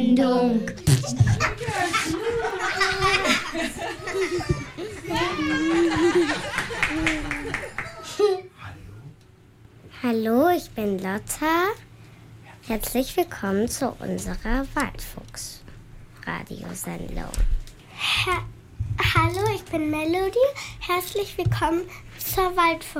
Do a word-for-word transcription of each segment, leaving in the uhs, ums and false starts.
Radiosendung. Hallo, ich bin Lotta. Herzlich willkommen zu unserer Waldfuchs-Radiosendung. Ha- Hallo, ich bin Melody. Herzlich willkommen zur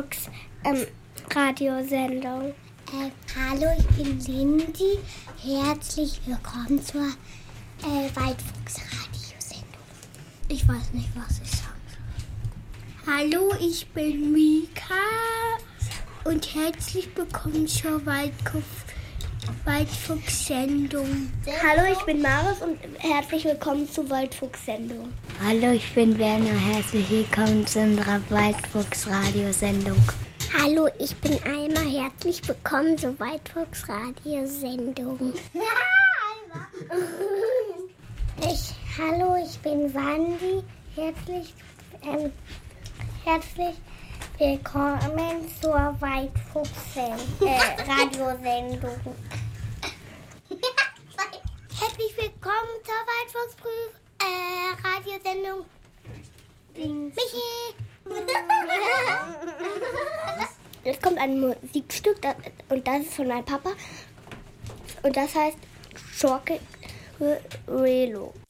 Waldfuchs-Radiosendung. Äh, hallo, ich bin Lindy. Herzlich willkommen zur äh, Waldfuchs-Radiosendung. Ich weiß nicht, was ich sage. Hallo, ich bin Mika und herzlich willkommen zur Waldfuchs- Waldfuchs-Sendung. Hallo, ich bin Marius und herzlich willkommen zur Waldfuchs-Sendung. Hallo, ich bin Werner. Herzlich willkommen zu unserer Waldfuchs-Radiosendung. Hallo, ich bin Alma. Herzlich willkommen zur Waldfuchs-Radiosendung. Ich, hallo, ich bin Wandi. Herzlich, ähm, herzlich willkommen zur Waldfuchs-Radiosendung. Herzlich willkommen zur Waldfuchs-Radiosendung. Michi! Jetzt kommt ein Musikstück das, und das ist von meinem Papa und das heißt Schorke Relo.